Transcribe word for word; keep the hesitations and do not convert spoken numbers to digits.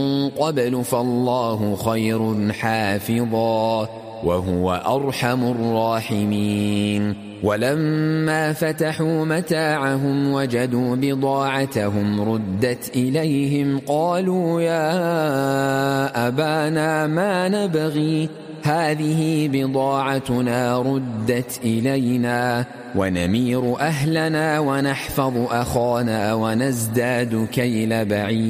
قبل فالله خير حافظا وهو أرحم الراحمين ولما فتحوا متاعهم وجدوا بضاعتهم ردت إليهم قالوا يا أبانا ما نبغي هذه بضاعتنا ردت إلينا ونمير أهلنا ونحفظ أخانا ونزداد كيل بعير